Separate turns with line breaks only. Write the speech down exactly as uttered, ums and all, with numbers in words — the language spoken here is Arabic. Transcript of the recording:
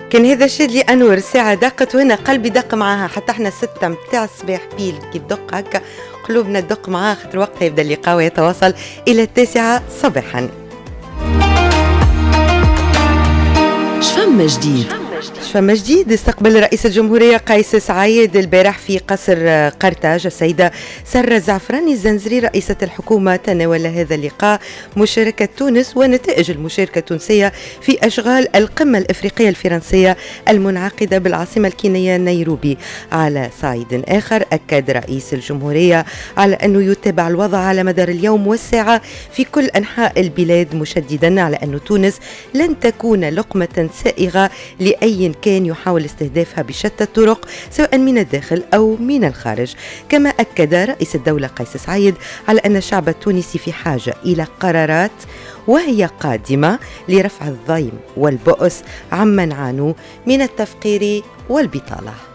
كان هذا شادلي أنور. الساعة دقت وهنا قلبي دق معاها، حتى احنا ستة متاع الصباح بيل كي تدق هكا قلوبنا تدق معاها، خاطر وقتها يبدا اللقاء ويتواصل إلى التاسعة صباحا.
شفما جديد
فما جديد. استقبل رئيس الجمهورية قيس سعيد البارح في قصر قرطاج السيدة سارة زعفراني الزنزري رئيسة الحكومة. تناول هذا اللقاء مشاركة تونس ونتائج المشاركة التونسية في أشغال القمة الإفريقية الفرنسية المنعقدة بالعاصمة الكينية نيروبي. على صعيد آخر أكد رئيس الجمهورية على أنه يتابع الوضع على مدار اليوم والساعة في كل أنحاء البلاد، مشددا على أن تونس لن تكون لقمة سائغة لأي كان يحاول استهدافها بشتى الطرق سواء من الداخل أو من الخارج. كما أكد رئيس الدولة قيس سعيد على أن الشعب التونسي في حاجة إلى قرارات وهي قادمة لرفع الضيم والبؤس عمن عانوا من التفقير والبطالة.